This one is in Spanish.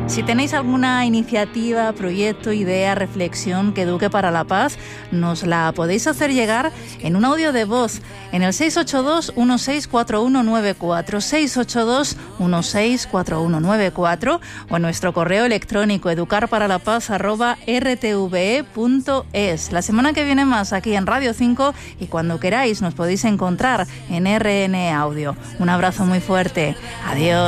Si tenéis alguna iniciativa, proyecto, idea, reflexión que eduque para la paz, nos la podéis hacer llegar en un audio de voz en el 682-164194, 682-164194 o en nuestro correo electrónico educarparalapaz@rtve.es. La semana que viene más aquí en Radio 5 y cuando queráis nos podéis encontrar en RN Audio. Un abrazo muy fuerte. Adiós.